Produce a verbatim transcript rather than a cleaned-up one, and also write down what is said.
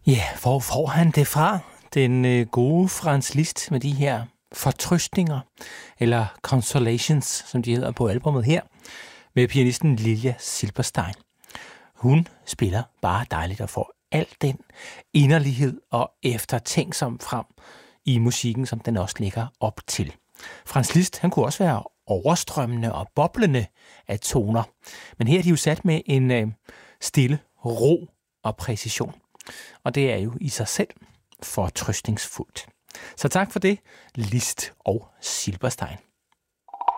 Ja, hvor får han det fra? Den øh, gode Franz Liszt med de her fortrøstninger, eller consolations, som de hedder på albumet her, med pianisten Lilja Silberstein. Hun spiller bare dejligt og får al den inderlighed og eftertænksom frem i musikken, som den også ligger op til. Franz Liszt, han kunne også være overstrømmende og boblende af toner, men her er de jo sat med en øh, stille ro og præcision. Og det er jo i sig selv fortrøstningsfuldt. Så tak for det, Liszt og Silberstein.